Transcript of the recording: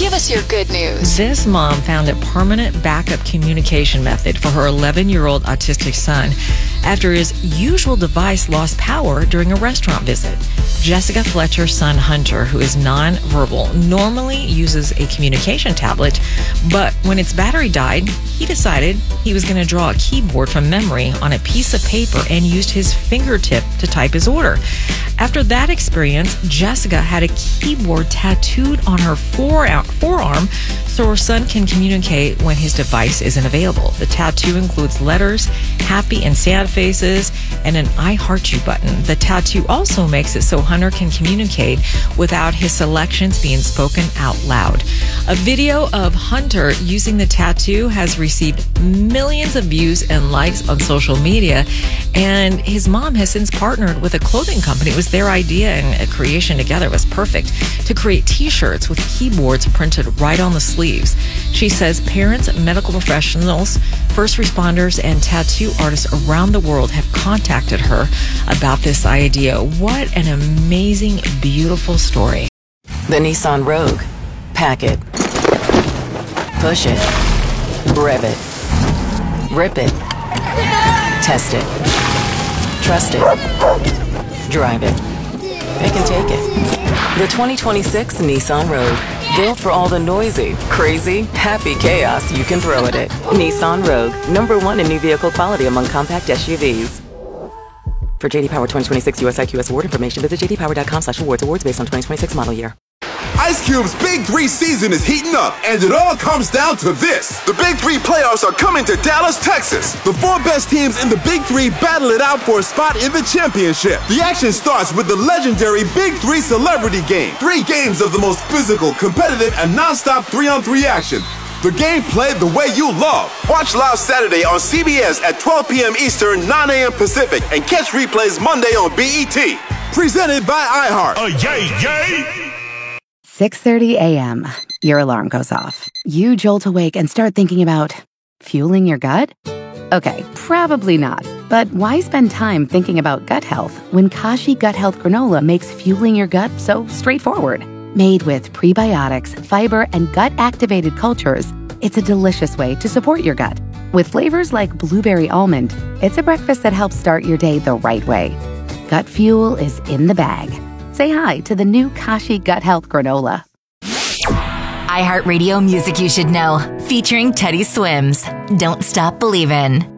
Give us your good news. This mom found a permanent backup communication method for her 11-year-old autistic son after his usual device lost power during a restaurant visit. Jessica Fletcher's son, Hunter, who is nonverbal, normally uses a communication tablet, but when its battery died, he decided he was going to draw a keyboard from memory on a piece of paper and used his fingertip to type his order. After that experience, Jessica had a keyboard tattooed on her forearm so her son can communicate when his device isn't available. The tattoo includes letters, happy and sad faces, and an I heart you button. The tattoo also makes it so Hunter can communicate without his selections being spoken out loud. A video of Hunter using the tattoo has received millions of views and likes on social media, and his mom has since partnered with a clothing company. It was their idea, and a creation together was perfect, to create t-shirts with keyboards printed right on the sleeves. She says parents, medical professionals, first responders, and tattoo artists around the world have contacted her about this idea. What an amazing, beautiful story. The Nissan Rogue. Pack it. Push it. Rev it. Rip it. Test it. Trust it. Drive it. Pick and take it. The 2026 Nissan Rogue. Built for all the noisy, crazy, happy chaos you can throw at it. Nissan Rogue. #1 in new vehicle quality among compact SUVs. For JD Power 2026 US IQS award information, visit jdpower.com/awards. Awards based on 2026 model year. Ice Cube's Big 3 season is heating up, and it all comes down to this. The Big 3 playoffs are coming to Dallas, Texas. The 4 best teams in the Big 3 battle it out for a spot in the championship. The action starts with the legendary Big 3 Celebrity Game. 3 games of the most physical, competitive, and non-stop 3-on-3 action. The game played the way you love. Watch live Saturday on CBS at 12 p.m. Eastern, 9 a.m. Pacific, and catch replays Monday on BET. Presented by iHeart. Yay, yay! 6:30 a.m. Your alarm goes off. You jolt awake and start thinking about fueling your gut? Okay, probably not. But why spend time thinking about gut health when Kashi Gut Health Granola makes fueling your gut so straightforward? Made with prebiotics, fiber, and gut-activated cultures, it's a delicious way to support your gut. With flavors like blueberry almond, it's a breakfast that helps start your day the right way. Gut fuel is in the bag. Say hi to the new Kashi Gut Health Granola. iHeartRadio Music You Should Know, featuring Teddy Swims. Don't Stop Believin'.